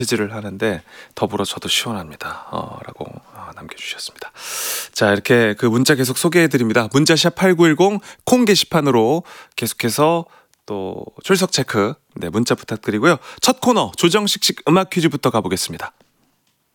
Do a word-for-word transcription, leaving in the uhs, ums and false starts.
해지를 하는데 더불어 저도 시원합니다. 어, 라고 어, 남겨주셨습니다. 자, 이렇게 그 문자 계속 소개해드립니다. 문자샵 팔구일공 콩 게시판으로 계속해서 또 출석 체크, 네, 문자 부탁드리고요. 첫 코너 조정식식 음악 퀴즈부터 가보겠습니다.